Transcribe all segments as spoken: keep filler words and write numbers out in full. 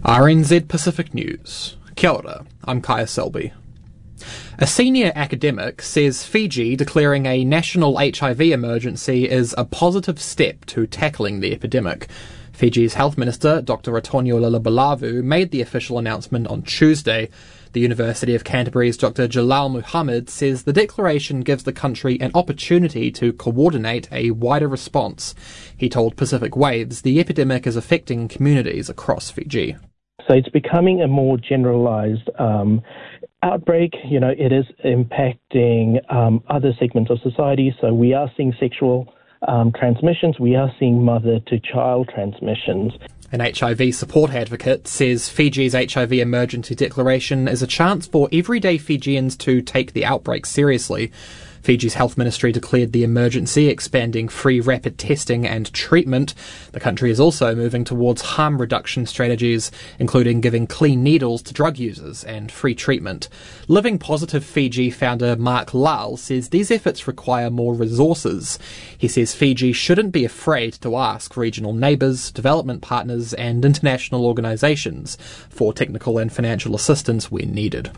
R N Z Pacific News. Kia ora, I'm Kaya Selby. A senior academic says Fiji declaring a national H I V emergency is a positive step to tackling the epidemic. Fiji's Health Minister, Doctor Ratonio Lalabalavu, made the official announcement on Tuesday. The University of Canterbury's Doctor Jalal Muhammad says the declaration gives the country an opportunity to coordinate a wider response. He told Pacific Waves the epidemic is affecting communities across Fiji. So it's becoming a more generalized um, outbreak. You know, it is impacting um, other segments of society. So we are seeing sexual um, transmissions. We are seeing mother-to-child transmissions. An H I V support advocate says Fiji's H I V emergency declaration is a chance for everyday Fijians to take the outbreak seriously. Fiji's health ministry declared the emergency, expanding free rapid testing and treatment. The country is also moving towards harm reduction strategies, including giving clean needles to drug users and free treatment. Living Positive Fiji founder Mark Lal says these efforts require more resources. He says Fiji shouldn't be afraid to ask regional neighbours, development partners and international organisations for technical and financial assistance when needed.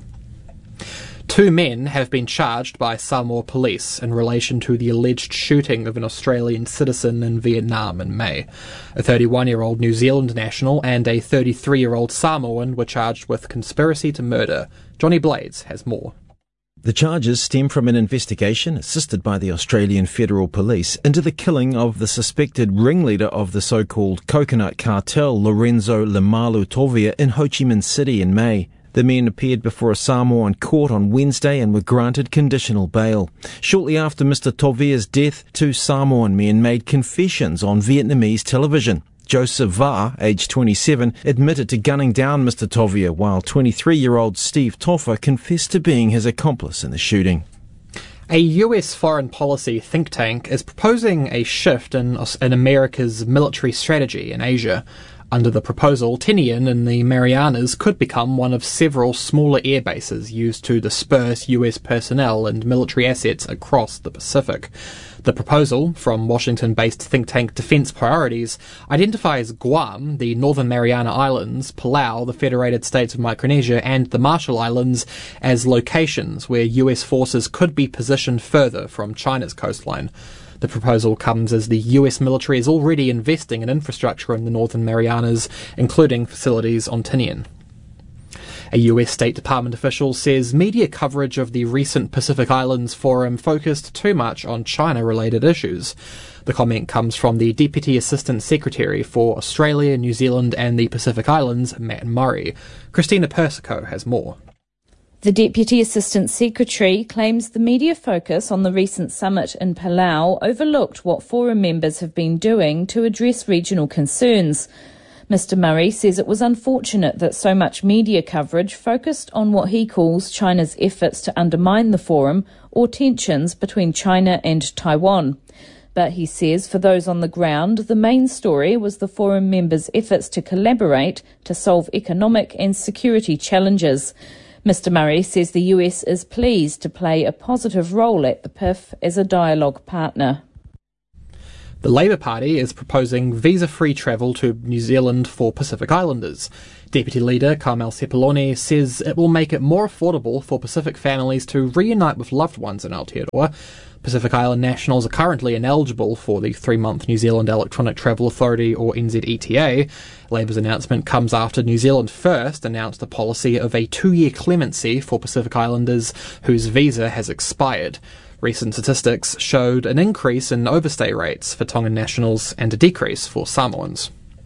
Two men have been charged by Samoa police in relation to the alleged shooting of an Australian citizen in Vietnam in May. A thirty-one-year-old New Zealand national and a thirty-three-year-old Samoan were charged with conspiracy to murder. Johnny Blades has more. The charges stem from an investigation, assisted by the Australian Federal Police, into the killing of the suspected ringleader of the so-called coconut cartel, Lorenzo Lemalu Tovia, in Ho Chi Minh City in May. The men appeared before a Samoan court on Wednesday and were granted conditional bail. Shortly after Mister Tovia's death, two Samoan men made confessions on Vietnamese television. Joseph Va, aged twenty-seven, admitted to gunning down Mister Tovia, while twenty-three-year-old Steve Toffa confessed to being his accomplice in the shooting. A U S foreign policy think tank is proposing a shift in, in America's military strategy in Asia. Under the proposal, Tinian in the Marianas could become one of several smaller air bases used to disperse U S personnel and military assets across the Pacific. The proposal, from Washington-based think tank Defense Priorities, identifies Guam, the Northern Mariana Islands, Palau, the Federated States of Micronesia, and the Marshall Islands as locations where U S forces could be positioned further from China's coastline. The proposal comes as the U S military is already investing in infrastructure in the Northern Marianas, including facilities on Tinian. A U S State Department official says media coverage of the recent Pacific Islands Forum focused too much on China-related issues. The comment comes from the Deputy Assistant Secretary for Australia, New Zealand and the Pacific Islands, Matt Murray. Christina Persico has more. The Deputy Assistant Secretary claims the media focus on the recent summit in Palau overlooked what forum members have been doing to address regional concerns. Mister Murray says it was unfortunate that so much media coverage focused on what he calls China's efforts to undermine the forum or tensions between China and Taiwan. But he says for those on the ground, the main story was the forum members' efforts to collaborate to solve economic and security challenges. Mister Murray says the U S is pleased to play a positive role at the P I F as a dialogue partner. The Labour Party is proposing visa-free travel to New Zealand for Pacific Islanders. Deputy Leader Carmel Sepuloni says it will make it more affordable for Pacific families to reunite with loved ones in Aotearoa. Pacific Island nationals are currently ineligible for the three-month New Zealand Electronic Travel Authority, or N Z E T A. Labour's announcement comes after New Zealand First announced a policy of a two-year clemency for Pacific Islanders whose visa has expired. Recent statistics showed an increase in overstay rates for Tongan nationals and a decrease for Samoans.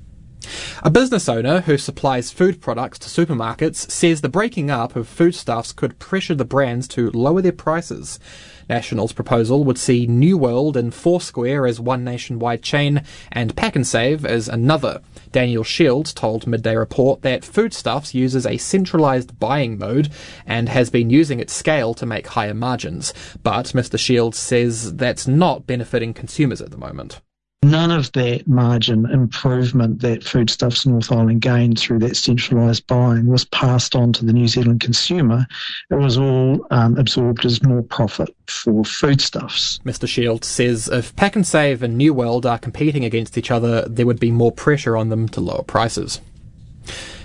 A business owner who supplies food products to supermarkets says the breaking up of foodstuffs could pressure the brands to lower their prices. National's proposal would see New World and Foursquare as one nationwide chain and Pack and Save as another. Daniel Shields told Midday Report that Foodstuffs uses a centralised buying mode and has been using its scale to make higher margins. But Mister Shields says that's not benefiting consumers at the moment. None of that margin improvement that Foodstuffs North Island gained through that centralised buying was passed on to the New Zealand consumer. It was all um, absorbed as more profit for Foodstuffs. Mister Shields says if Pack and Save and New World are competing against each other, there would be more pressure on them to lower prices.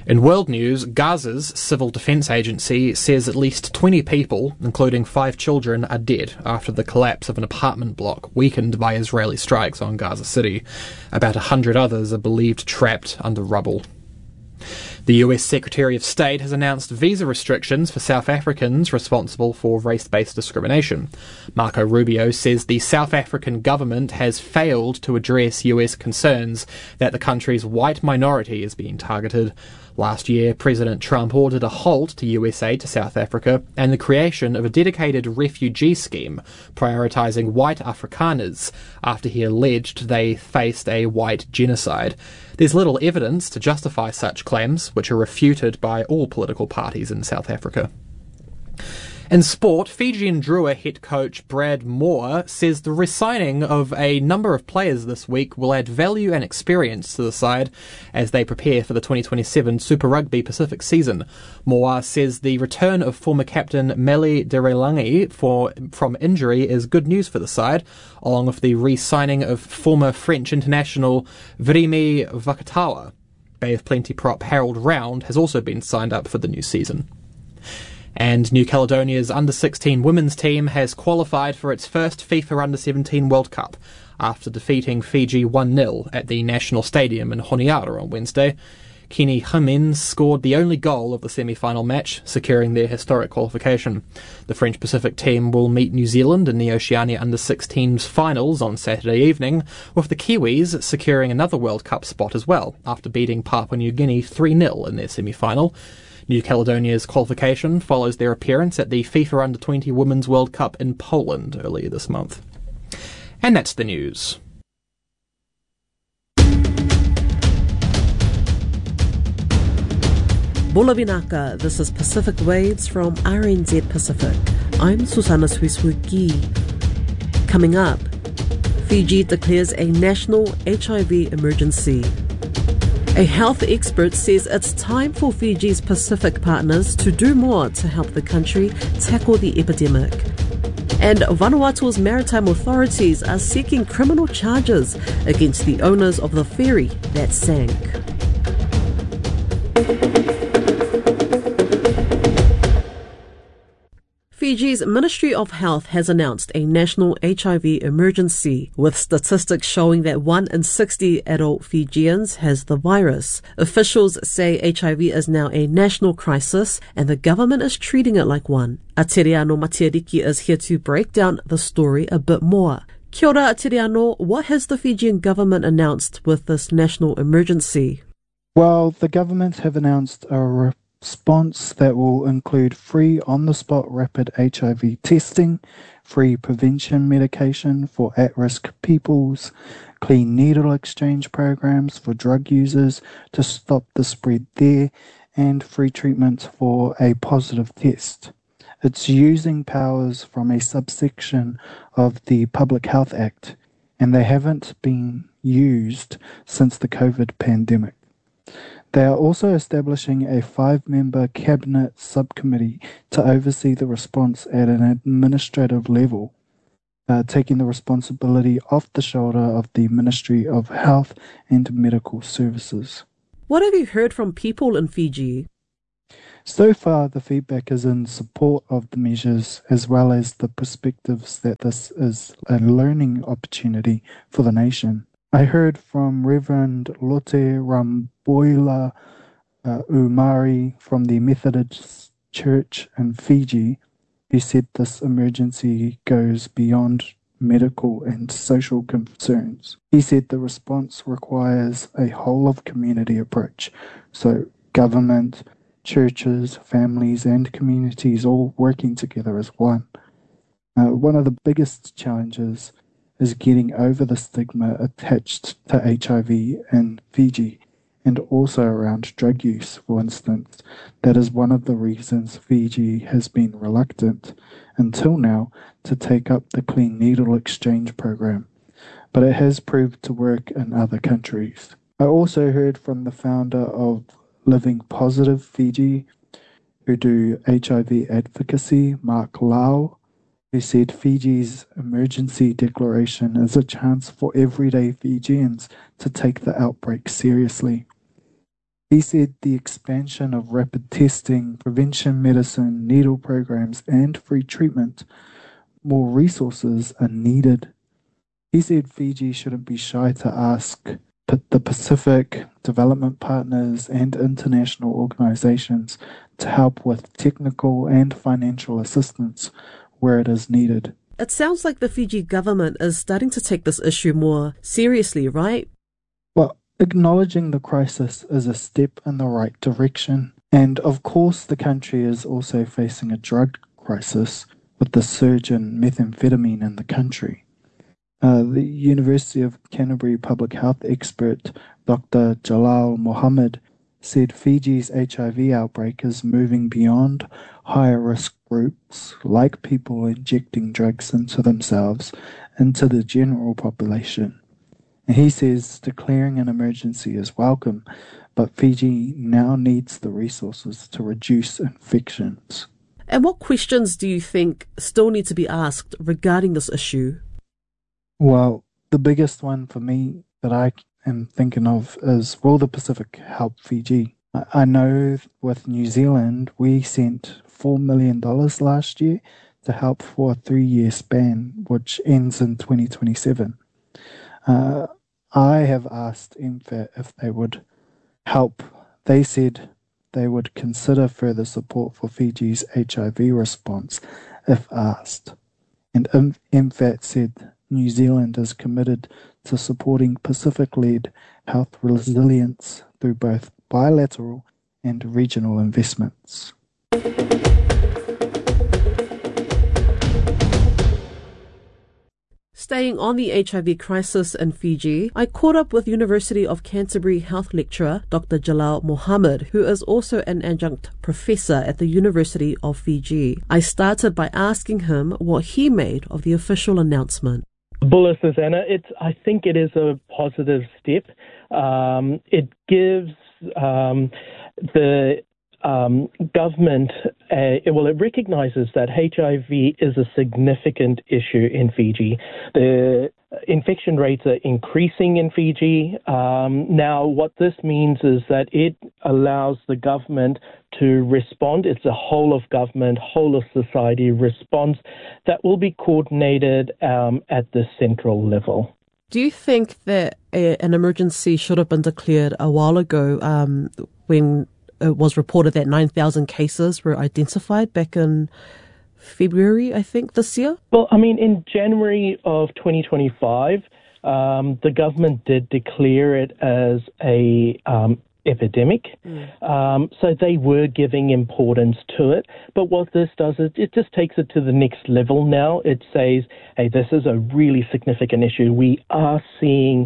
In world news, Gaza's civil defence agency says at least twenty people, including five children, are dead after the collapse of an apartment block weakened by Israeli strikes on Gaza City. About a hundred others are believed trapped under rubble. The U S Secretary of State has announced visa restrictions for South Africans responsible for race-based discrimination. Marco Rubio says the South African government has failed to address U S concerns that the country's white minority is being targeted. Last year, President Trump ordered a halt to U S aid to South Africa and the creation of a dedicated refugee scheme prioritising white Afrikaners after he alleged they faced a white genocide. There's little evidence to justify such claims, which are refuted by all political parties in South Africa. In sport, Fijian Drua head coach Brad Moore says the re-signing of a number of players this week will add value and experience to the side as they prepare for the twenty twenty-seven Super Rugby Pacific season. Moore says the return of former captain Meli Derelangi for, from injury is good news for the side, along with the re-signing of former French international Virimi Vakatawa. Bay of Plenty prop Harold Round has also been signed up for the new season. And New Caledonia's under sixteen women's team has qualified for its first FIFA under seventeen World Cup after defeating Fiji one nil at the National Stadium in Honiara on Wednesday. Kenny Jimenez scored the only goal of the semi-final match, securing their historic qualification. The French Pacific team will meet New Zealand in the Oceania under sixteens finals on Saturday evening, with the Kiwis securing another World Cup spot as well, after beating Papua New Guinea three nil in their semi-final. New Caledonia's qualification follows their appearance at the FIFA under twenty Women's World Cup in Poland earlier this month. And that's the news. Bula Vinaka, this is Pacific Waves from R N Z Pacific. I'm Susanna Swiswiki. Coming up, Fiji declares a national H I V emergency. A health expert says it's time for Fiji's Pacific partners to do more to help the country tackle the epidemic. And Vanuatu's maritime authorities are seeking criminal charges against the owners of the ferry that sank. Fiji's Ministry of Health has announced a national H I V emergency, with statistics showing that one in sixty adult Fijians has the virus. Officials say H I V is now a national crisis and the government is treating it like one. Atiriano Matiariki is here to break down the story a bit more. Kia ora, Atiriano, what has the Fijian government announced with this national emergency? Well, the government have announced a re- response that will include free on-the-spot rapid H I V testing, free prevention medication for at-risk peoples, clean needle exchange programs for drug users to stop the spread there, and free treatment for a positive test. It's using powers from a subsection of the Public Health Act, and they haven't been used since the COVID pandemic. They are also establishing a five-member cabinet subcommittee to oversee the response at an administrative level, uh, taking the responsibility off the shoulder of the Ministry of Health and Medical Services. What have you heard from people in Fiji? So far, the feedback is in support of the measures, as well as the perspectives that this is a learning opportunity for the nation. I heard from Reverend Lote Ramboila uh, Umari from the Methodist Church in Fiji, who said this emergency goes beyond medical and social concerns. He said the response requires a whole-of-community approach, so government, churches, families and communities all working together as one. Uh, one of the biggest challenges is getting over the stigma attached to H I V in Fiji, and also around drug use, for instance. That is one of the reasons Fiji has been reluctant, until now, to take up the Clean Needle Exchange program, but it has proved to work in other countries. I also heard from the founder of Living Positive Fiji, who do H I V advocacy, Mark Lau, who said Fiji's emergency declaration is a chance for everyday Fijians to take the outbreak seriously. He said the expansion of rapid testing, prevention medicine, needle programs, and free treatment, more resources are needed. He said Fiji shouldn't be shy to ask the Pacific, development partners, and international organizations to help with technical and financial assistance where it is needed. It sounds like the Fiji government is starting to take this issue more seriously, right? Well, acknowledging the crisis is a step in the right direction. And of course, the country is also facing a drug crisis with the surge in methamphetamine in the country. Uh, the University of Canterbury public health expert Doctor Jalal Mohammed said Fiji's H I V outbreak is moving beyond higher risk groups like people injecting drugs into themselves into the general population. And he says declaring an emergency is welcome, but Fiji now needs the resources to reduce infections. And what questions do you think still need to be asked regarding this issue? Well, the biggest one for me that I am thinking of is, will the Pacific help Fiji? I know with New Zealand, we sent four million dollars last year to help for a three-year span, which ends in twenty twenty-seven. Uh, I have asked M F A T if they would help. They said they would consider further support for Fiji's H I V response if asked. And M F A T said New Zealand is committed to supporting Pacific-led health resilience through both bilateral and regional investments. Staying on the H I V crisis in Fiji, I caught up with University of Canterbury health lecturer Doctor Jalal Mohammed, who is also an adjunct professor at the University of Fiji. I started by asking him what he made of the official announcement. Bula, Susanna, it's, I think it is a positive step. Um, it gives um, the um, government, uh, well, it recognises that H I V is a significant issue in Fiji. The infection rates are increasing in Fiji. Um, now, what this means is that it allows the government to respond. It's a whole of government, whole of society response that will be coordinated um, at the central level. Do you think that a, an emergency should have been declared a while ago um, when it was reported that nine thousand cases were identified back in February, I think, this year? Well, I mean, in January of twenty twenty-five, um, the government did declare it as a um, epidemic. Mm. Um, so they were giving importance to it. But what this does is it just takes it to the next level now. It says, hey, this is a really significant issue. We are seeing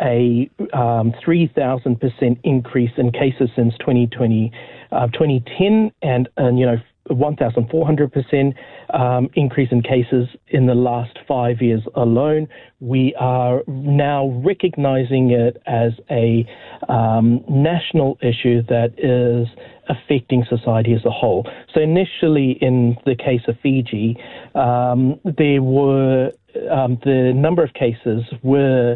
a um, three thousand percent increase in cases since twenty twenty, uh, twenty ten, and, and you know, one thousand four hundred percent um, increase in cases in the last five years alone. We are now recognizing it as a um, national issue that is affecting society as a whole. So initially, in the case of Fiji, um, there were um, the number of cases were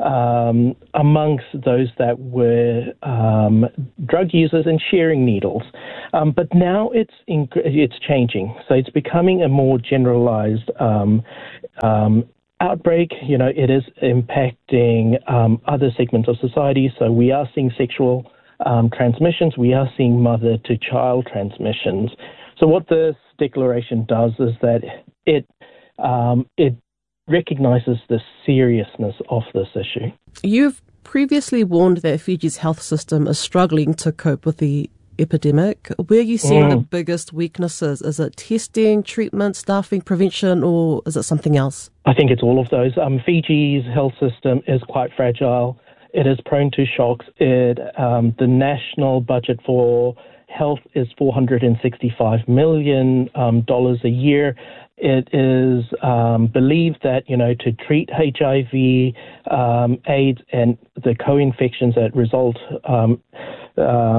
Um, amongst those that were um, drug users and sharing needles. Um, but now it's in, it's changing. So it's becoming a more generalized um, um, outbreak. You know, it is impacting um, other segments of society. So we are seeing sexual um, transmissions. We are seeing mother-to-child transmissions. So what this declaration does is that it um, it recognises the seriousness of this issue. You've previously warned that Fiji's health system is struggling to cope with the epidemic. Where are you seeing mm. the biggest weaknesses? Is it testing, treatment, staffing, prevention, or is it something else? I think it's all of those. Um, Fiji's health system is quite fragile. It is prone to shocks. It, um, the national budget for health is four hundred sixty-five million dollars um, a year. It is um, believed that, you know, to treat H I V, um, AIDS, and the co-infections that result um, um,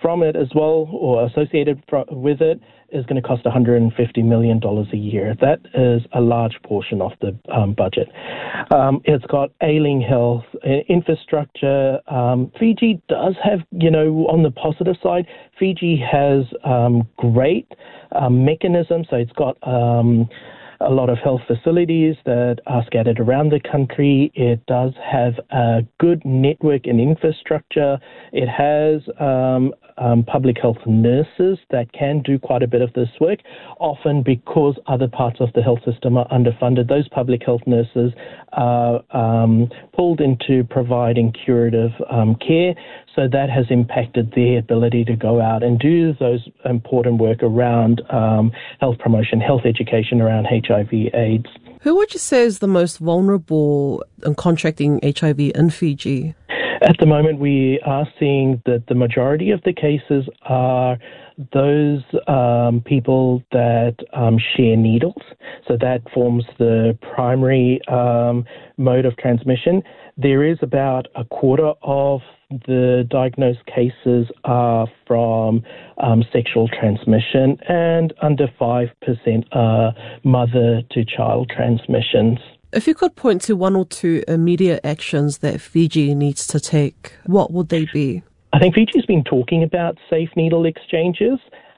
from it as well, or associated with it, is going to cost one hundred fifty million dollars a year. That is a large portion of the um, budget. Um, it's got ailing health infrastructure. Um, Fiji does have, you know, on the positive side, Fiji has um, great um, mechanisms. So it's got um, a lot of health facilities that are scattered around the country. It does have a good network and infrastructure. It has um, um, public health nurses that can do quite a bit of this work, often because other parts of the health system are underfunded. Those public health nurses are um, pulled into providing curative um, care, so that has impacted their ability to go out and do those important work around um, health promotion, health education around H I V AIDS. Who would you say is the most vulnerable in contracting H I V in Fiji? At the moment, we are seeing that the majority of the cases are those um, people that um, share needles. So that forms the primary um, mode of transmission. There is about a quarter of the diagnosed cases are from um, sexual transmission, and under five percent are mother-to-child transmissions. If you could point to one or two immediate actions that Fiji needs to take, what would they be? I think Fiji's been talking about safe needle exchanges.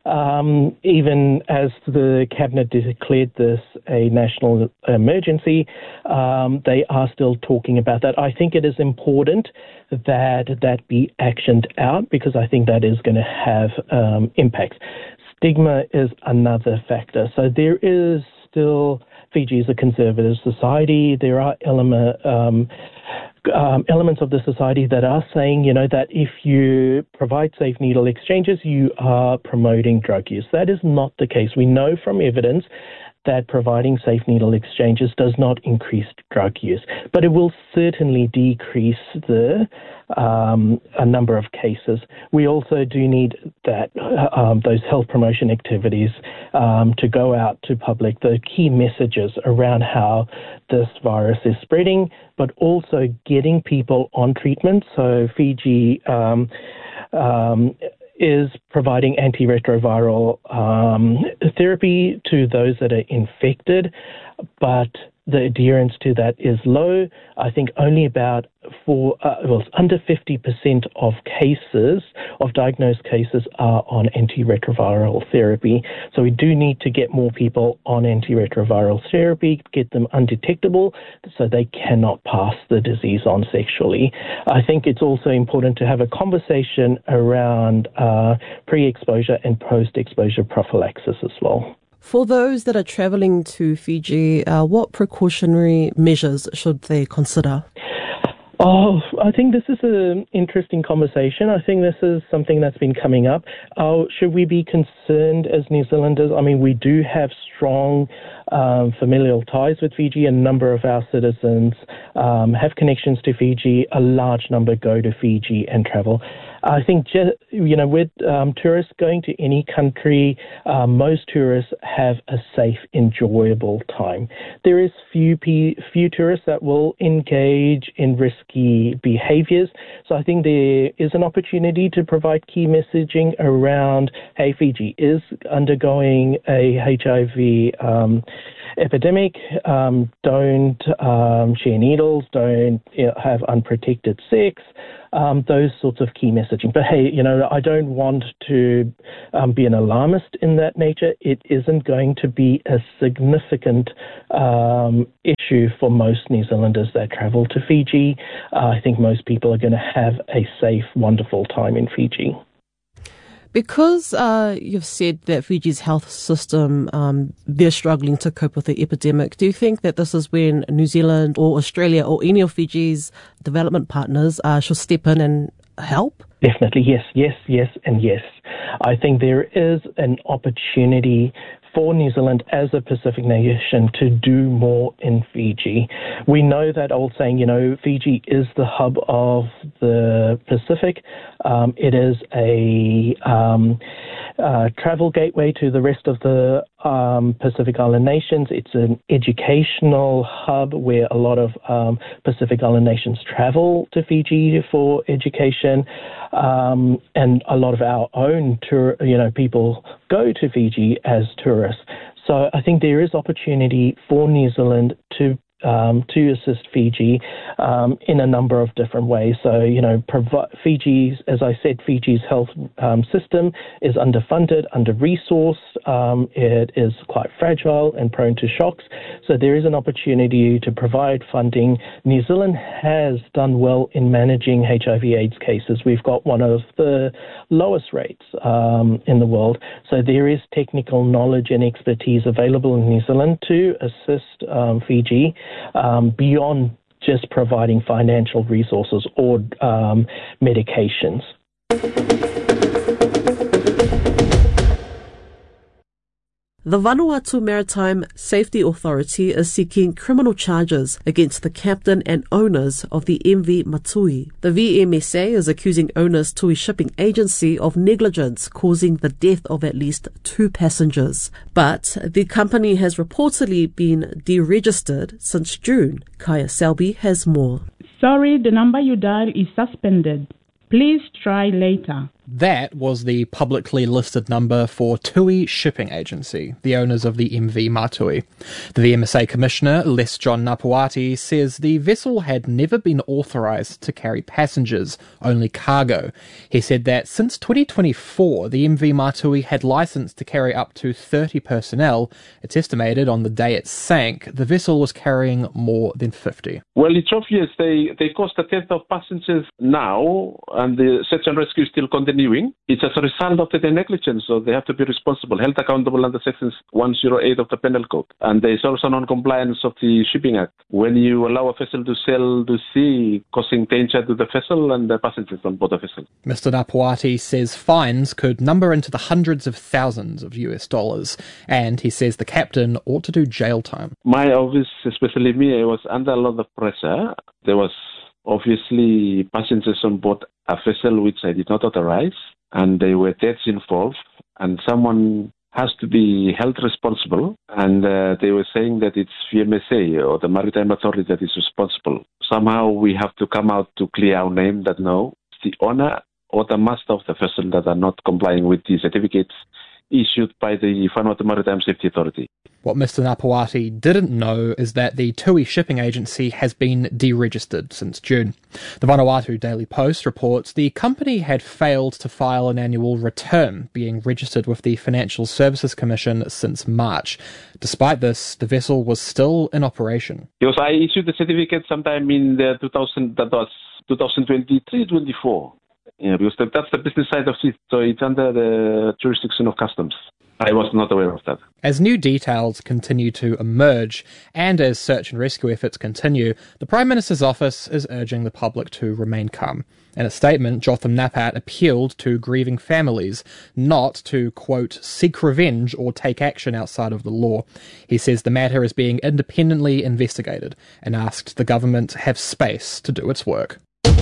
Um, even as the Cabinet declared this a national emergency, um, they are still talking about that. I think it is important that that be actioned out, because I think that is going to have um, impacts. Stigma is another factor. So there is still, Fiji is a conservative society. There are element, um, um, elements of the society that are saying, you know, that if you provide safe needle exchanges, you are promoting drug use. That is not the case. We know from evidence that providing safe needle exchanges does not increase drug use, but it will certainly decrease the um, a number of cases. We also do need that um, those health promotion activities um, to go out to public, the key messages around how this virus is spreading, but also getting people on treatment. So Fiji um, um, is providing antiretroviral um, therapy to those that are infected, but the adherence to that is low. I think only about four, uh, well, it's under fifty percent of cases, of diagnosed cases, are on antiretroviral therapy. So we do need to get more people on antiretroviral therapy, get them undetectable so they cannot pass the disease on sexually. I think it's also important to have a conversation around uh, pre-exposure and post-exposure prophylaxis as well. For those that are travelling to Fiji, uh, what precautionary measures should they consider? Oh, I think this is an interesting conversation. I think this is something that's been coming up. Uh, should we be concerned as New Zealanders? I mean, we do have strong um, familial ties with Fiji. A number of our citizens um, have connections to Fiji. A large number go to Fiji and travel. I think, you know, with um, tourists going to any country, uh, most tourists have a safe, enjoyable time. There is few p- few tourists that will engage in risky behaviours. So I think there is an opportunity to provide key messaging around, hey, Fiji is undergoing a H I V um, epidemic. Um, don't um, share needles. Don't you know, have unprotected sex. Um, those sorts of key messaging. But hey, you know, I don't want to um, be an alarmist in that nature. It isn't going to be a significant um, issue for most New Zealanders that travel to Fiji. Uh, I think most people are going to have a safe, wonderful time in Fiji. Because uh, you've said that Fiji's health system, um, they're struggling to cope with the epidemic, do you think that this is when New Zealand or Australia or any of Fiji's development partners uh, should step in and help? Definitely, yes, yes, yes, and yes. I think there is an opportunity for New Zealand as a Pacific nation to do more in Fiji. We know that old saying, you know, Fiji is the hub of the Pacific. Um, it is a um, uh, travel gateway to the rest of the um, Pacific Island nations. It's an educational hub where a lot of um, Pacific Island nations travel to Fiji for education, um, and a lot of our own tour, you know, people go to Fiji as tourists. So I think there is opportunity for New Zealand to Um, to assist Fiji um, in a number of different ways. So, you know, provi- Fiji's, as I said, Fiji's health um, system is underfunded, under-resourced. Um, it is quite fragile and prone to shocks. So there is an opportunity to provide funding. New Zealand has done well in managing H I V AIDS cases. We've got one of the lowest rates um, in the world. So there is technical knowledge and expertise available in New Zealand to assist um, Fiji Um, beyond just providing financial resources or um, medications. The Vanuatu Maritime Safety Authority is seeking criminal charges against the captain and owners of the M V Matui. The V M S A is accusing owners Tui Shipping Agency of negligence causing the death of at least two passengers. But the company has reportedly been deregistered since June. Kaya Selby has more. Sorry, the number you dialed is suspended. Please try later. That was the publicly listed number for Tui Shipping Agency, the owners of the M V Matui. The V M S A Commissioner, Les John Napuati, says the vessel had never been authorised to carry passengers, only cargo. He said that since twenty twenty-four, the M V Matui had licence to carry up to thirty personnel. It's estimated on the day it sank, the vessel was carrying more than fifty. Well, it's obvious they, they cost a tenth of passengers now, and the search and rescue is still continuing. It's as a result of the negligence, so they have to be responsible, held accountable under Section one oh eight of the Penal Code. And there is also non-compliance of the Shipping Act. When you allow a vessel to sail to sea, causing danger to the vessel and the passengers on board the vessel. Mister Napuati says fines could number into the hundreds of thousands of U S dollars, and he says the captain ought to do jail time. My office, especially me, I was under a lot of pressure. There was obviously passengers on board a vessel which I did not authorize, and there were deaths involved, and someone has to be held responsible, and uh, they were saying that it's V M S A or the Maritime Authority that is responsible. Somehow we have to come out to clear our name that no, it's the owner or the master of the vessel that are not complying with the certificates issued by the Vanuatu Maritime Safety Authority. What Mister Napuati didn't know is that the Tui Shipping Agency has been deregistered since June. The Vanuatu Daily Post reports the company had failed to file an annual return, being registered with the Financial Services Commission since March. Despite this, the vessel was still in operation. Because I issued the certificate sometime in the two thousand, that was twenty twenty-three twenty-four. Yeah, because that's the business side of it, so it's under the jurisdiction of customs. I was not aware of that. As new details continue to emerge, and as search and rescue efforts continue, the Prime Minister's office is urging the public to remain calm. In a statement, Jotham Napat appealed to grieving families not to, quote, seek revenge or take action outside of the law. He says the matter is being independently investigated and asked the government to have space to do its work.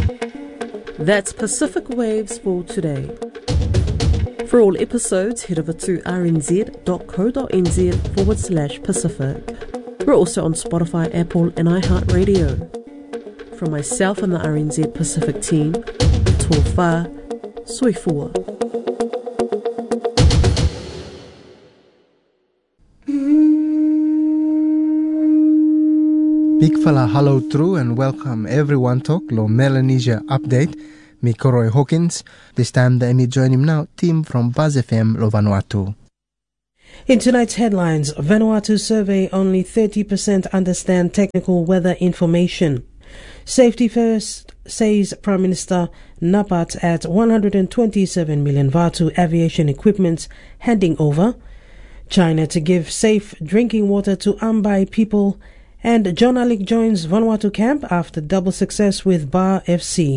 That's Pacific Waves for today. For all episodes, head over to rnz.co.nz forward slash Pacific. We're also on Spotify, Apple and iHeartRadio. From myself and the R N Z Pacific team, tō whā, soifua. Big fella hello true and welcome everyone talk lo Melanesia update. Me Koroi Hawkins. This time the me join him now, team from Buzz F M lo Vanuatu. In tonight's headlines, Vanuatu survey only thirty percent understand technical weather information. Safety first, says Prime Minister Napat at one hundred twenty-seven million Vaatu aviation equipment handing over. China to give safe drinking water to Ambai people. And John Alick joins Vanuatu camp after double success with Bar F C.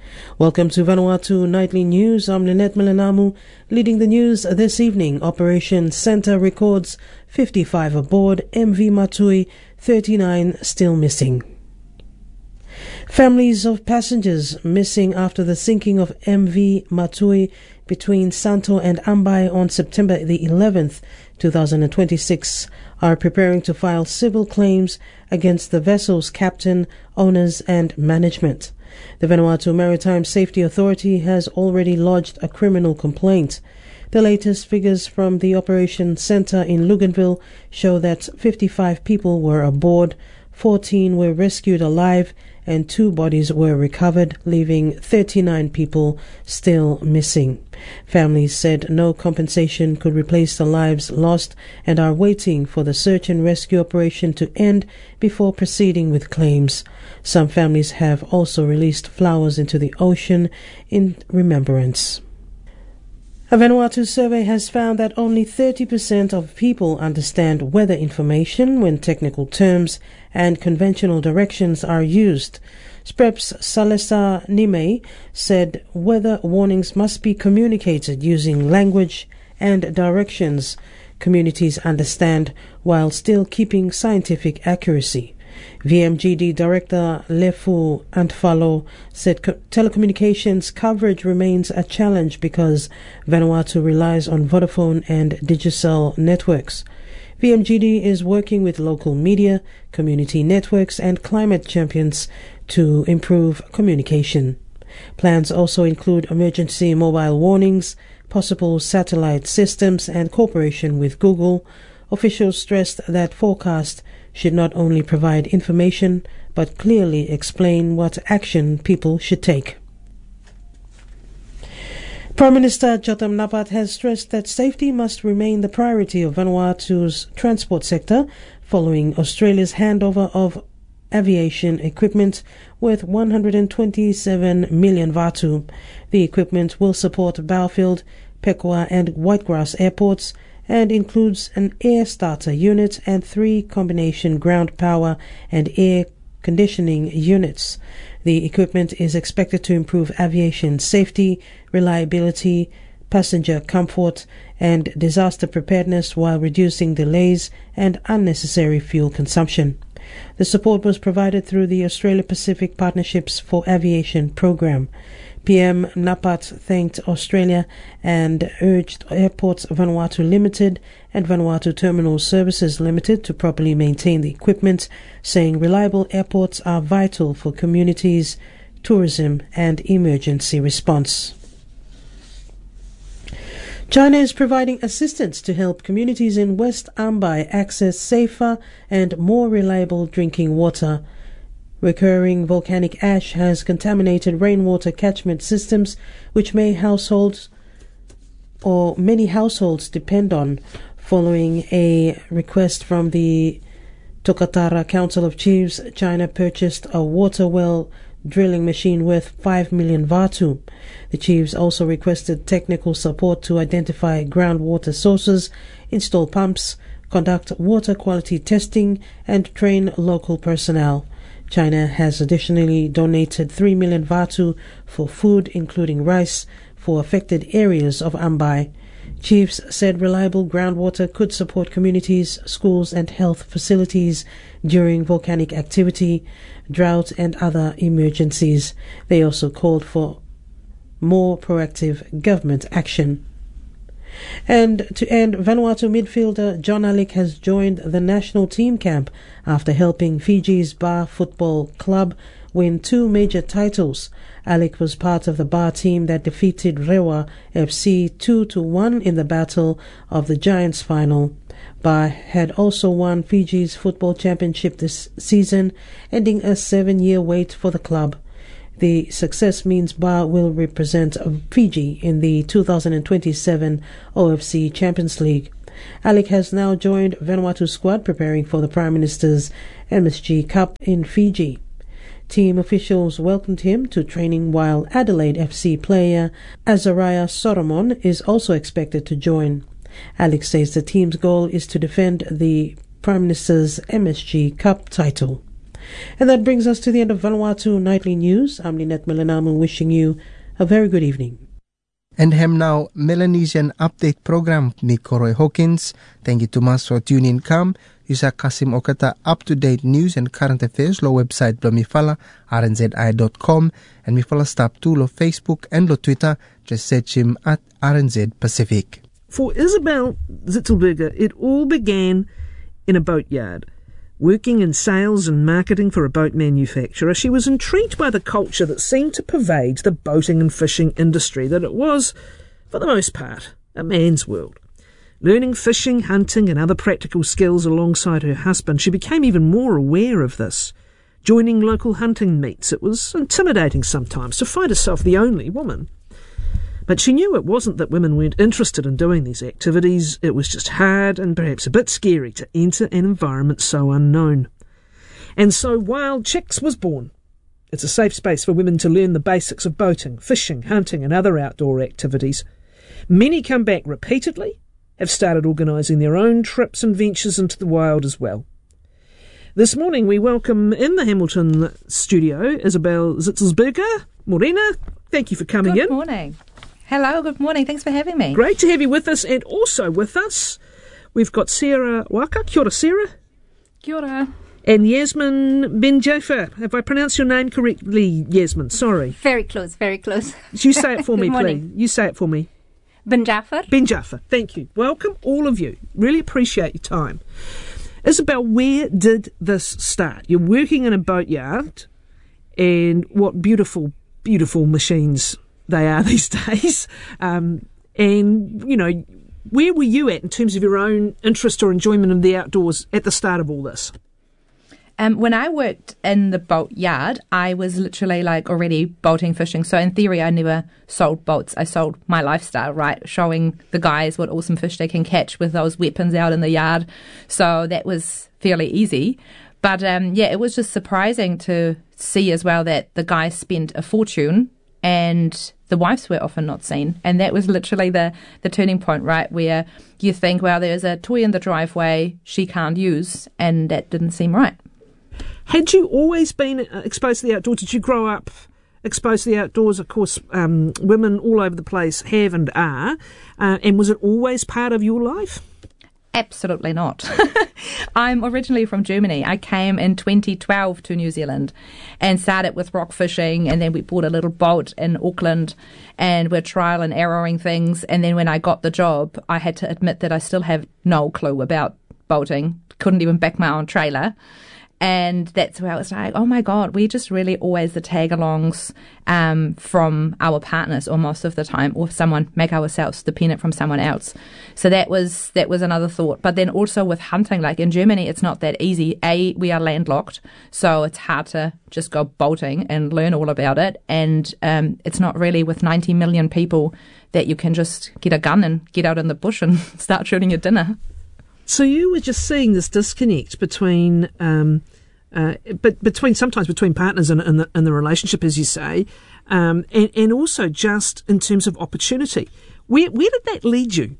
Welcome to Vanuatu Nightly News. I'm Lynette Milanamu. Leading the news this evening, Operation Center records fifty-five aboard M V Matui, thirty-nine still missing. Families of passengers missing after the sinking of M V Matui between Santo and Ambai on September the eleventh, two thousand twenty-six are preparing to file civil claims against the vessel's captain, owners and management. The Vanuatu Maritime Safety Authority has already lodged a criminal complaint. The latest figures from the Operation Center in Luganville show that fifty-five people were aboard, fourteen were rescued alive, and two bodies were recovered, leaving thirty-nine people still missing. Families said no compensation could replace the lives lost and are waiting for the search and rescue operation to end before proceeding with claims. Some families have also released flowers into the ocean in remembrance. A Vanuatu survey has found that only thirty percent of people understand weather information when technical terms and conventional directions are used. SPREP's Salesa Nime said weather warnings must be communicated using language and directions communities understand while still keeping scientific accuracy. V M G D Director Lefu Antfalo said co- telecommunications coverage remains a challenge because Vanuatu relies on Vodafone and Digicel networks. V M G D is working with local media, community networks and climate champions to improve communication. Plans also include emergency mobile warnings, possible satellite systems and cooperation with Google. Officials stressed that forecast should not only provide information but clearly explain what action people should take. Prime Minister Jotam Napat has stressed that safety must remain the priority of Vanuatu's transport sector following Australia's handover of aviation equipment worth one hundred twenty-seven million Vatu. The equipment will support Bowfield, Pekua and Whitegrass airports and includes an air starter unit and three combination ground power and air conditioning units. The equipment is expected to improve aviation safety, reliability, passenger comfort and disaster preparedness while reducing delays and unnecessary fuel consumption. The support was provided through the Australia-Pacific Partnerships for Aviation program. P M Napat thanked Australia and urged Airports Vanuatu Limited and Vanuatu Terminal Services Limited to properly maintain the equipment, saying reliable airports are vital for communities, tourism and emergency response. China is providing assistance to help communities in West Ambai access safer and more reliable drinking water. Recurring volcanic ash has contaminated rainwater catchment systems, which may households or many households depend on. Following a request from the Tokatara Council of Chiefs, China purchased a water well drilling machine worth five million Vatu. The chiefs also requested technical support to identify groundwater sources, install pumps, conduct water quality testing, and train local personnel. China has additionally donated three million Vatu for food, including rice, for affected areas of Ambai. Chiefs said reliable groundwater could support communities, schools and health facilities during volcanic activity, drought and other emergencies. They also called for more proactive government action. And to end, Vanuatu midfielder John Alick has joined the national team camp after helping Fiji's Bar Football Club win two major titles. Alick was part of the Bar team that defeated Rewa F C two to one in the Battle of the Giants final. Bar had also won Fiji's football championship this season, ending a seven-year wait for the club. The success means Bar will represent Fiji in the two thousand twenty-seven O F C Champions League. Alick has now joined Vanuatu squad preparing for the Prime Minister's M S G Cup in Fiji. Team officials welcomed him to training, while Adelaide F C player Azariah Solomon is also expected to join. Alick says the team's goal is to defend the Prime Minister's M S G Cup title. And that brings us to the end of Vanuatu Nightly News. I'm Lynette Milanamu wishing you a very good evening. And hem now Melanesian Update Program mi Koroi Hawkins. Thank you too much for tuning in. Come, Yusa Kasim Okata up-to-date news and current affairs lo website lo mifala r n z i dot com and mifala stop too lo Facebook and lo Twitter. Just search him at R N Z Pacific. For Isabel Zitzelberger, it all began in a boatyard. Working in sales and marketing for a boat manufacturer, she was intrigued by the culture that seemed to pervade the boating and fishing industry, that it was, for the most part, a man's world. Learning fishing, hunting and other practical skills alongside her husband, she became even more aware of this. Joining local hunting meets, it was intimidating sometimes to find herself the only woman. But she knew it wasn't that women weren't interested in doing these activities, it was just hard and perhaps a bit scary to enter an environment so unknown. And so Wild Chicks was born. It's a safe space for women to learn the basics of boating, fishing, hunting and other outdoor activities. Many come back repeatedly, have started organising their own trips and ventures into the wild as well. This morning we welcome in the Hamilton studio Isabel Zitzelsberger. Morena, thank you for coming Good in. Good morning. Hello, good morning. Thanks for having me. Great to have you with us. And also with us, we've got Sarah Waka. Kia ora, Sarah. Kia ora. And Yasmin Ben-Jafar. Have I pronounced your name correctly, Yasmin? Sorry. Very close, very close. You say it for me, morning. please. You say it for me. Ben-Jafar. Ben-Jafar. Thank you. Welcome, all of you. Really appreciate your time. Isabel, where did this start? You're working in a boatyard, and what beautiful, beautiful machines they are these days. Um, and, you know, where were you at in terms of your own interest or enjoyment of the outdoors at the start of all this? Um, when I worked in the boatyard, I was literally like already boating, fishing. So in theory, I never sold boats. I sold my lifestyle, right? Showing the guys what awesome fish they can catch with those weapons out in the yard. So that was fairly easy. But um, yeah, it was just surprising to see as well that the guys spent a fortune and the wives were often not seen. And that was literally the, the turning point, right, where you think, well, there's a toy in the driveway she can't use, and that didn't seem right. Had you always been exposed to the outdoors? Did you grow up exposed to the outdoors? Of course, um, women all over the place have and are. Uh, and was it always part of your life? Absolutely not. I'm originally from Germany. I came in twenty twelve to New Zealand and started with rock fishing, and then we bought a little boat in Auckland and we're trial and erroring things. And then when I got the job, I had to admit that I still have no clue about boating. Couldn't even back my own trailer. And that's where I was like, oh my God, we're just really always the tag-alongs um, from our partners, or most of the time, or someone, make ourselves dependent from someone else. So that was that was another thought. But then also with hunting, like in Germany, it's not that easy. A, we are landlocked, so it's hard to just go boating and learn all about it. And um, it's not really with ninety million people that you can just get a gun and get out in the bush and start shooting your dinner. So you were just seeing this disconnect between, um, uh, but between sometimes between partners and, and, the, and the relationship, as you say, um, and, and also just in terms of opportunity. Where where did that lead you?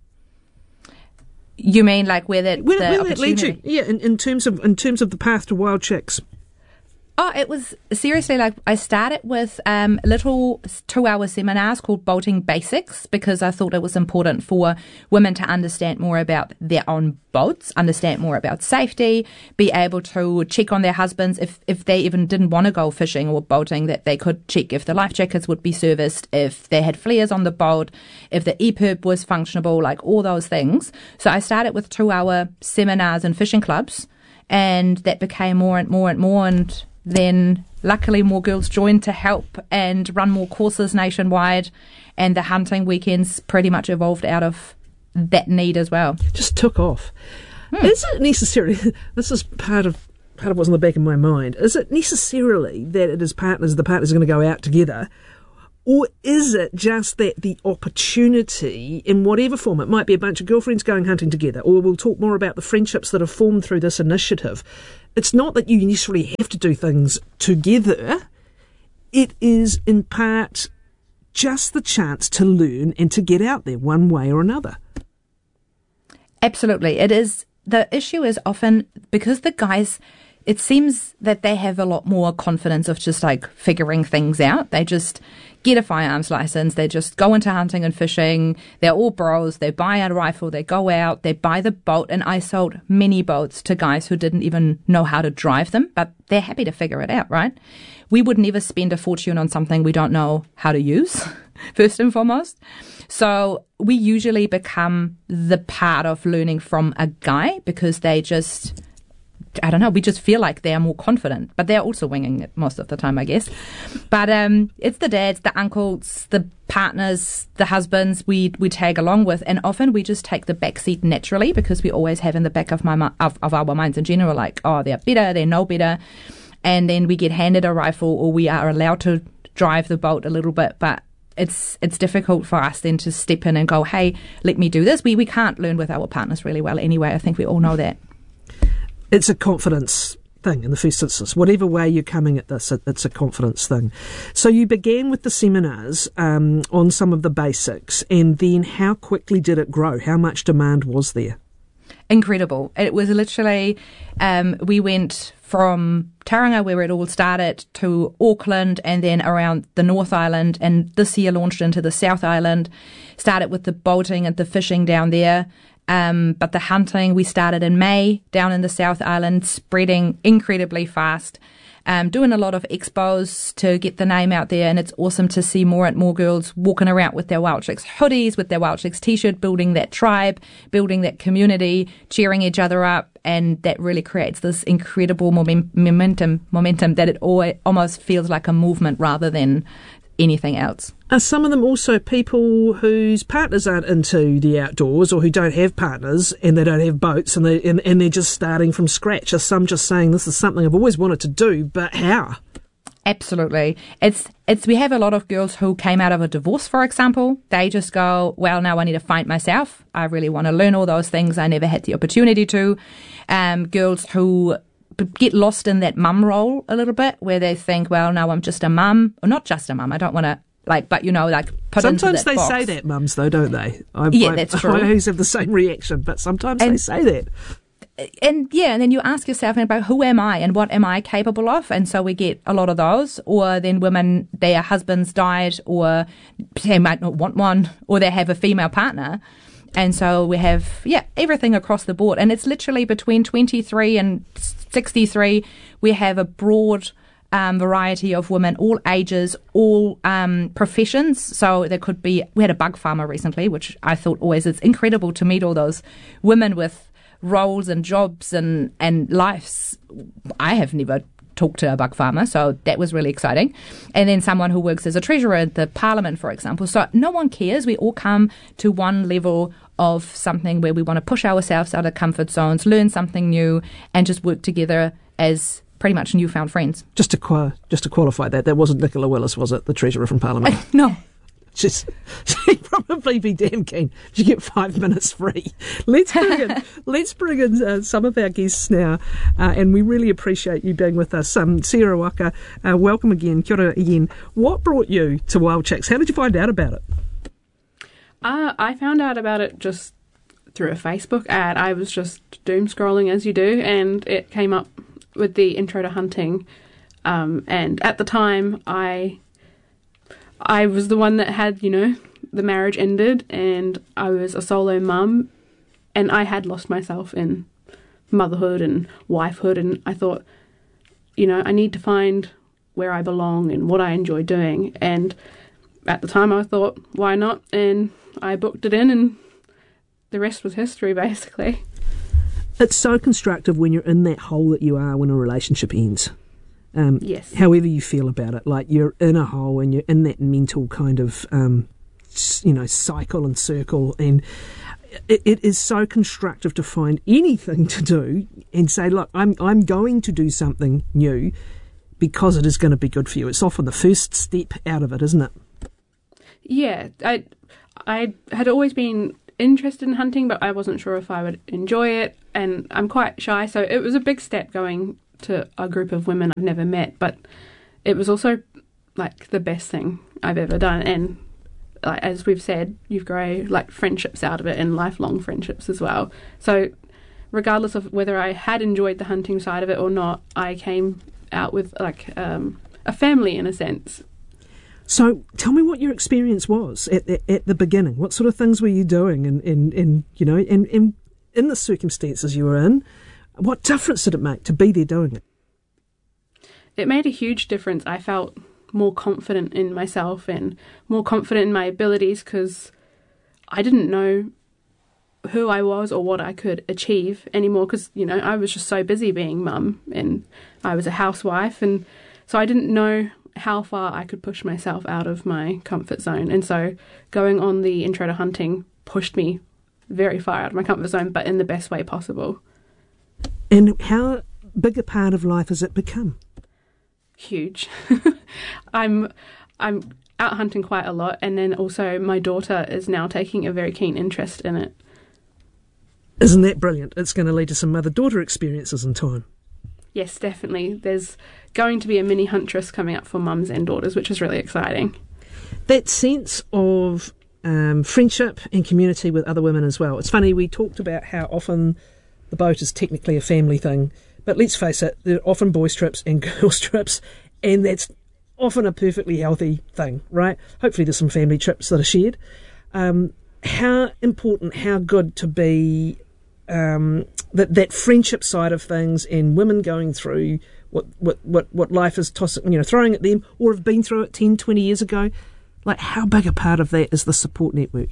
You mean like where that where, the where did that lead opportunity? you? Yeah, in, in terms of in terms of the path to Wild Chicks. Oh, it was seriously like I started with um, little two-hour seminars called Boating Basics, because I thought it was important for women to understand more about their own boats, understand more about safety, be able to check on their husbands if, if they even didn't want to go fishing or boating, that they could check if the life jackets would be serviced, if they had flares on the boat, if the E P I R B was functionable, like all those things. So I started with two-hour seminars in fishing clubs, and that became more and more and more, and then luckily more girls joined to help and run more courses nationwide, and the hunting weekends pretty much evolved out of that need as well. Just took off. Hmm. Is it necessarily, this is part of part of what's in the back of my mind, is it necessarily that it is partners, the partners are going to go out together, or is it just that the opportunity, in whatever form, it might be a bunch of girlfriends going hunting together, or we'll talk more about the friendships that have formed through this initiative. It's not that you necessarily have to do things together. It is, in part, just the chance to learn and to get out there one way or another. Absolutely. It is. The issue is often because the guys it seems that they have a lot more confidence of just like figuring things out. They just get a firearms license. They just go into hunting and fishing. They're all bros. They buy a rifle. They go out. They buy the boat. And I sold many boats to guys who didn't even know how to drive them, but they're happy to figure it out, right? We would never spend a fortune on something we don't know how to use, first and foremost. So we usually become the part of learning from a guy because they just... I don't know, we just feel like they are more confident, but they're also winging it most of the time, I guess. But um, it's the dads, the uncles, the partners, the husbands we, we tag along with, and often we just take the back seat naturally because we always have in the back of, my, of, of our minds in general, like, oh, they're better, they know better, and then we get handed a rifle or we are allowed to drive the boat a little bit, but it's it's difficult for us then to step in and go, hey, let me do this. We, we can't learn with our partners really well anyway. I think we all know that. It's a confidence thing in the first instance. Whatever way you're coming at this, it, it's a confidence thing. So you began with the seminars um, on some of the basics, and then how quickly did it grow? How much demand was there? Incredible. It was literally, um, we went from Tauranga, where it all started, to Auckland and then around the North Island, and this year launched into the South Island, started with the boating and the fishing down there. Um, but the hunting, we started in May down in the South Island, spreading incredibly fast, um, doing a lot of expos to get the name out there. And it's awesome to see more and more girls walking around with their Wild Chicks hoodies, with their Wild Chicks t-shirt, building that tribe, building that community, cheering each other up. And that really creates this incredible momentum, momentum that it always, almost feels like a movement rather than anything else. Are some of them also people whose partners aren't into the outdoors or who don't have partners and they don't have boats and, they, and, and they're just starting from scratch? Are some just saying, this is something I've always wanted to do, but how? Absolutely. It's it's we have a lot of girls who came out of a divorce, for example. They just go, well, now I need to find myself. I really want to learn all those things I never had the opportunity to. Um, girls who get lost in that mum role a little bit, where they think, well, no, I'm just a mum, or not just a mum. I don't want to, like, but you know, like put sometimes into that they box. Say that, mums, though, don't they? I, yeah, I, that's true. I always have the same reaction, but sometimes and, they say that. And yeah, and then you ask yourself about who am I and what am I capable of, and so we get a lot of those. Or then women, their husbands died, or they might not want one, or they have a female partner. And so we have, yeah, everything across the board. And it's literally between twenty-three and sixty-three. We have a broad um, variety of women, all ages, all um, professions. So there could be, we had a bug farmer recently, which I thought always it's incredible to meet all those women with roles and jobs and, and lives. I have never talked to a bug farmer, so that was really exciting. And then someone who works as a treasurer at the parliament, for example. So no one cares. We all come to one level of something where we want to push ourselves out of comfort zones, learn something new, and just work together as pretty much newfound friends. Just to qua- just to qualify that, that wasn't Nicola Willis, was it, the treasurer from parliament? Uh, no. She's, she'd probably be damn keen to get five minutes free. Let's bring in, let's bring in uh, some of our guests now, uh, and we really appreciate you being with us. Um, Sarah Waka, uh, welcome again. Kia ora again. What brought you to Wild Chicks? How did you find out about it? Uh, I found out about it just through a Facebook ad. I was just doom scrolling as you do, and it came up with the intro to hunting. Um, and at the time, I... I was the one that had, you know, the marriage ended, and I was a solo mum, and I had lost myself in motherhood and wifehood, and I thought, you know, I need to find where I belong and what I enjoy doing. And at the time I thought, why not? And I booked it in, and the rest was history, basically. It's so constructive when you're in that hole that you are when a relationship ends. Um, yes. However you feel about it, like you're in a hole and you're in that mental kind of, um, you know, cycle and circle, and it, it is so constructive to find anything to do and say, look, I'm I'm going to do something new because it is going to be good for you. It's often the first step out of it, isn't it? Yeah, I I had always been interested in hunting, but I wasn't sure if I would enjoy it, and I'm quite shy, so it was a big step going to a group of women I've never met, but it was also like the best thing I've ever done. And like, as we've said, you grow like friendships out of it, and lifelong friendships as well. So regardless of whether I had enjoyed the hunting side of it or not, I came out with like um, a family in a sense. So tell me what your experience was at, at, at the beginning. What sort of things were you doing in, in, in you know, in, in, in the circumstances you were in? What difference did it make to be there doing it? It made a huge difference. I felt more confident in myself and more confident in my abilities because I didn't know who I was or what I could achieve anymore because, you know, I was just so busy being mum and I was a housewife, and so I didn't know how far I could push myself out of my comfort zone. And so going on the Intro to Hunting pushed me very far out of my comfort zone, but in the best way possible. And how big a part of life has it become? Huge. I'm I'm out hunting quite a lot, and then also my daughter is now taking a very keen interest in it. Isn't that brilliant? It's going to lead to some mother-daughter experiences in time. Yes, definitely. There's going to be a mini huntress coming up for mums and daughters, which is really exciting. That sense of um, friendship and community with other women as well. It's funny, we talked about how often the boat is technically a family thing, but let's face it, there are often boys' trips and girls' trips, and that's often a perfectly healthy thing, right? Hopefully there's some family trips that are shared. Um, how important, how good to be um, that that friendship side of things and women going through what what, what, what life is tossing, you know, throwing at them, or have been through it ten, twenty years ago. Like, how big a part of that is the support network?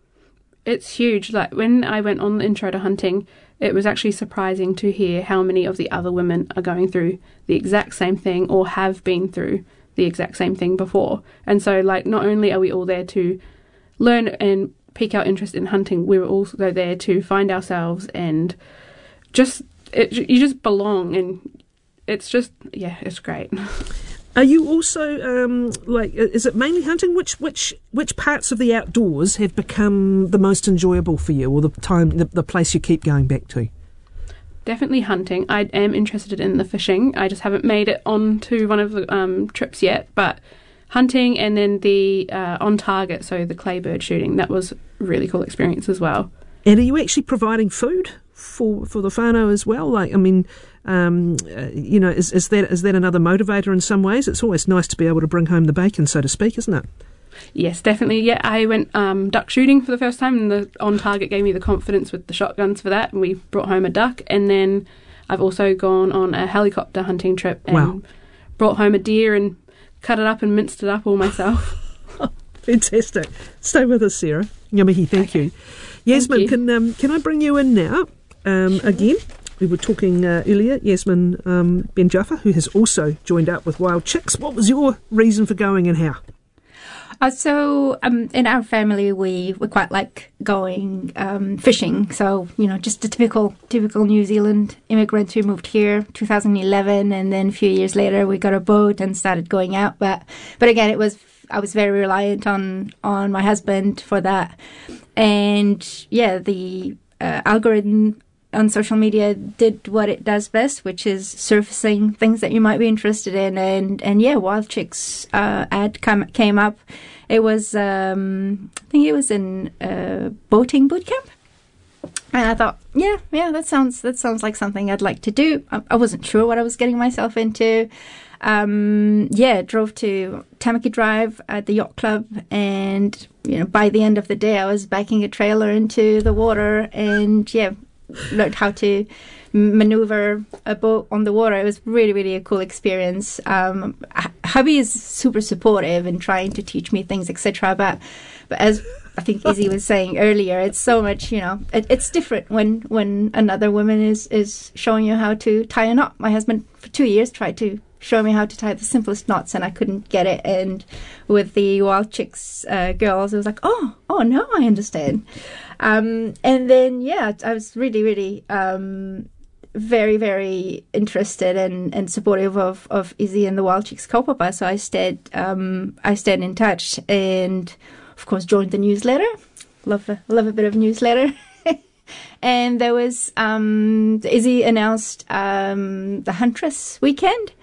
It's huge. Like, when I went on the Intro to Hunting, it was actually surprising to hear how many of the other women are going through the exact same thing or have been through the exact same thing before. And so, like, not only are we all there to learn and pique our interest in hunting, we were also there to find ourselves and just, it, you just belong, and it's just, yeah, it's great. Are you also, um, like, is it mainly hunting? Which which which parts of the outdoors have become the most enjoyable for you, or the time, the, the place you keep going back to? Definitely hunting. I am interested in the fishing. I just haven't made it onto one of the um, trips yet, but hunting, and then the uh, on target, so the clay bird shooting, that was a really cool experience as well. And are you actually providing food for for the whānau as well? Like, I mean, um, uh, you know, is, is that is that another motivator in some ways? It's always nice to be able to bring home the bacon, so to speak, isn't it? Yes, definitely. Yeah, I went um, duck shooting for the first time, and the on target gave me the confidence with the shotguns for that, and we brought home a duck. And then I've also gone on a helicopter hunting trip and wow. brought home a deer and cut it up and minced it up all myself. Fantastic. Stay with us, Sarah. Ngamihi, thank okay. you. Yasmin, thank you. can um, can I bring you in now? Um, again, we were talking uh, earlier, Yasmin um, Ben Jaffa, who has also joined up with Wild Chicks. What was your reason for going and how? Uh, so um, in our family, we, we quite like going um, fishing. So, you know, just a typical typical New Zealand immigrant who moved here two thousand eleven, and then a few years later we got a boat and started going out. But but again, it was I was very reliant on on my husband for that. And yeah, the uh, algorithm on social media did what it does best, which is surfacing things that you might be interested in. And, and yeah, Wild Chicks uh, ad come, came up. It was, um, I think it was in uh, boating boot camp. And I thought, yeah, yeah, that sounds that sounds like something I'd like to do. I, I wasn't sure what I was getting myself into. Um, yeah, drove to Tamaki Drive at the yacht club, and you know, by the end of the day, I was backing a trailer into the water, and yeah, learned how to maneuver a boat on the water. It was really, really a cool experience. Um, hubby is super supportive and trying to teach me things, et cetera. But, but as I think Izzy was saying earlier, it's so much, you know, it, it's different when, when another woman is, is showing you how to tie a knot. My husband for two years tried to show me how to tie the simplest knots, and I couldn't get it. And with the Wild Chicks uh, girls, it was like, oh, oh, now I understand. Um, and then, yeah, I was really, really um, very, very interested and, and supportive of, of Izzy and the Wild Chicks kaupapa. So I stayed, um, I stayed in touch, and of course joined the newsletter. Love a, love a bit of newsletter. And there was, um, Izzy announced um, the Huntress weekend.